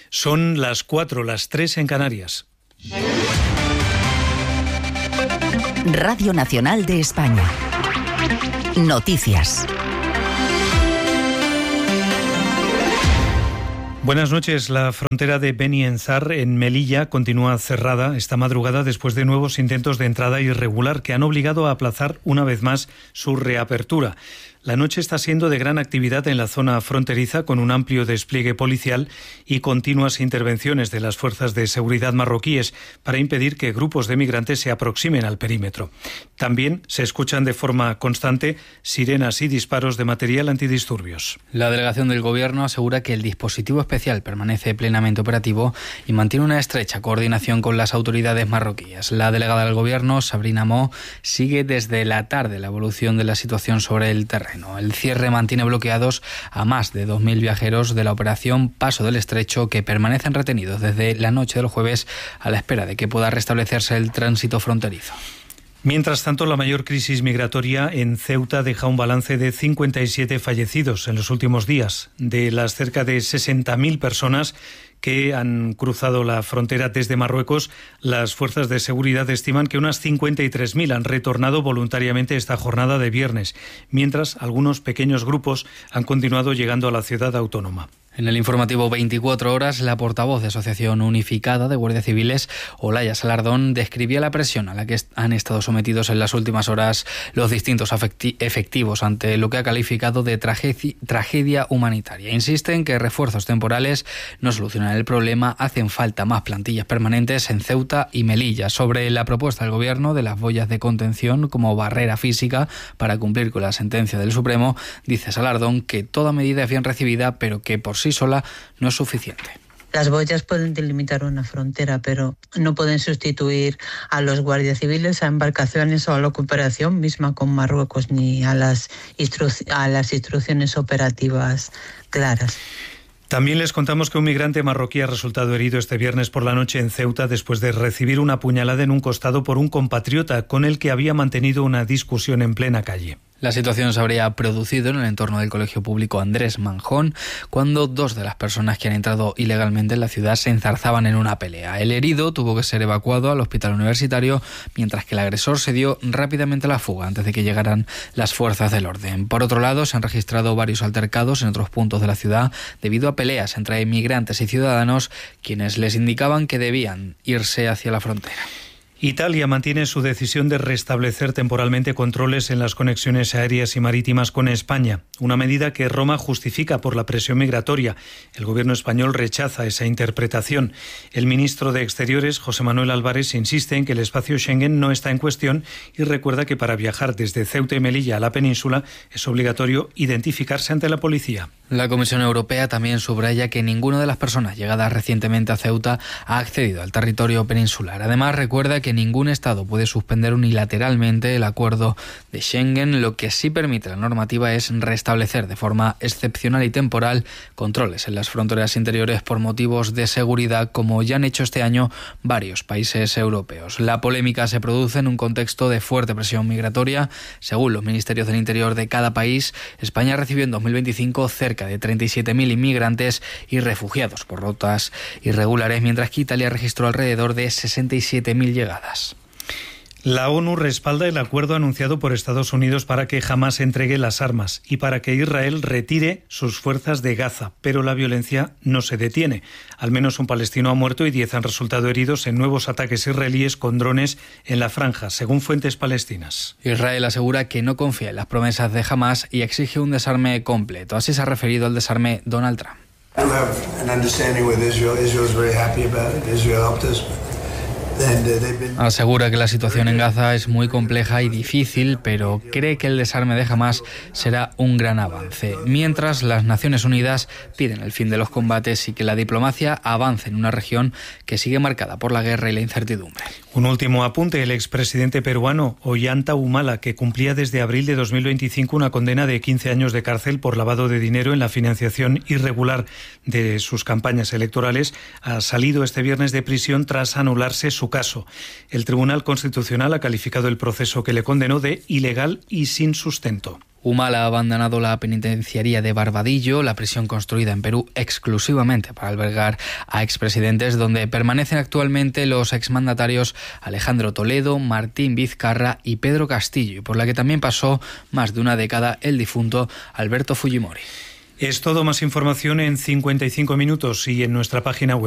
Son las 4, las 3 en Canarias. Radio Nacional de España. Noticias. Buenas noches. La frontera de Beni Enzar, en Melilla, continúa cerrada esta madrugada después de nuevos intentos de entrada irregular que han obligado a aplazar una vez más su reapertura. La noche está siendo de gran actividad en la zona fronteriza, con un amplio despliegue policial y continuas intervenciones de las fuerzas de seguridad marroquíes para impedir que grupos de migrantes se aproximen al perímetro. También se escuchan de forma constante sirenas y disparos de material antidisturbios. La delegación del Gobierno asegura que el dispositivo especial permanece plenamente operativo y mantiene una estrecha coordinación con las autoridades marroquíes. La delegada del Gobierno, Sabrina Mo, sigue desde la tarde la evolución de la situación sobre el terreno. El cierre mantiene bloqueados a más de 2.000 viajeros de la operación Paso del Estrecho, que permanecen retenidos desde la noche del jueves a la espera de que pueda restablecerse el tránsito fronterizo. Mientras tanto, la mayor crisis migratoria en Ceuta deja un balance de 57 fallecidos en los últimos días. De las cerca de 60.000 personas que han cruzado la frontera desde Marruecos, las fuerzas de seguridad estiman que unas 53.000 han retornado voluntariamente esta jornada de viernes, mientras algunos pequeños grupos han continuado llegando a la ciudad autónoma. En el informativo 24 horas, la portavoz de Asociación Unificada de Guardias Civiles, Olaya Salardón, describía la presión a la que han estado sometidos en las últimas horas los distintos efectivos ante lo que ha calificado de tragedia humanitaria. Insiste en que refuerzos temporales no solucionan el problema, hacen falta más plantillas permanentes en Ceuta y Melilla. Sobre la propuesta del Gobierno de las boyas de contención como barrera física para cumplir con la sentencia del Supremo, dice Salardón que toda medida es bien recibida, pero que por sí sola no es suficiente. Las boyas pueden delimitar una frontera, pero no pueden sustituir a los guardias civiles, a embarcaciones o a la cooperación misma con Marruecos, ni a las instrucciones operativas claras. También les contamos que un migrante marroquí ha resultado herido este viernes por la noche en Ceuta después de recibir una puñalada en un costado por un compatriota con el que había mantenido una discusión en plena calle. La situación se habría producido en el entorno del Colegio Público Andrés Manjón, cuando dos de las personas que han entrado ilegalmente en la ciudad se enzarzaban en una pelea. El herido tuvo que ser evacuado al hospital universitario, mientras que el agresor se dio rápidamente a la fuga antes de que llegaran las fuerzas del orden. Por otro lado, se han registrado varios altercados en otros puntos de la ciudad debido a peleas entre inmigrantes y ciudadanos, quienes les indicaban que debían irse hacia la frontera. Italia mantiene su decisión de restablecer temporalmente controles en las conexiones aéreas y marítimas con España, una medida que Roma justifica por la presión migratoria. El gobierno español rechaza esa interpretación. El ministro de Exteriores, José Manuel Álvarez, insiste en que el espacio Schengen no está en cuestión y recuerda que para viajar desde Ceuta y Melilla a la península es obligatorio identificarse ante la policía. La Comisión Europea también subraya que ninguna de las personas llegadas recientemente a Ceuta ha accedido al territorio peninsular. Además, recuerda que ningún Estado puede suspender unilateralmente el acuerdo de Schengen. Lo que sí permite la normativa es restablecer de forma excepcional y temporal controles en las fronteras interiores por motivos de seguridad, como ya han hecho este año varios países europeos. La polémica se produce en un contexto de fuerte presión migratoria. Según los ministerios del Interior de cada país, España recibió en 2025 cerca de 37.000 inmigrantes y refugiados por rutas irregulares, mientras que Italia registró alrededor de 67.000 llegadas. La ONU respalda el acuerdo anunciado por Estados Unidos para que Hamás entregue las armas y para que Israel retire sus fuerzas de Gaza, pero la violencia no se detiene. Al menos un palestino ha muerto y 10 han resultado heridos en nuevos ataques israelíes con drones en la franja, según fuentes palestinas. Israel asegura que no confía en las promesas de Hamás y exige un desarme completo. Así se ha referido al desarme Donald Trump. Asegura que la situación en Gaza es muy compleja y difícil, pero cree que el desarme de Hamás será un gran avance. Mientras, las Naciones Unidas piden el fin de los combates y que la diplomacia avance en una región que sigue marcada por la guerra y la incertidumbre. Un último apunte: el expresidente peruano Ollanta Humala, que cumplía desde abril de 2025 una condena de 15 años de cárcel por lavado de dinero en la financiación irregular de sus campañas electorales, ha salido este viernes de prisión tras anularse su caso. El Tribunal Constitucional ha calificado el proceso que le condenó de ilegal y sin sustento. Humala ha abandonado la penitenciaría de Barbadillo, la prisión construida en Perú exclusivamente para albergar a expresidentes, donde permanecen actualmente los exmandatarios Alejandro Toledo, Martín Vizcarra y Pedro Castillo, y por la que también pasó más de una década el difunto Alberto Fujimori. Es todo. Más información en 55 minutos y en nuestra página web.